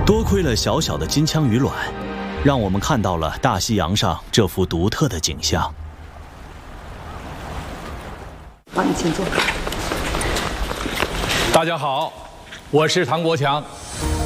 多亏了小小的金枪鱼卵，让我们看到了大西洋上这幅独特的景象。 好，你请坐。 大家好，我是唐国强。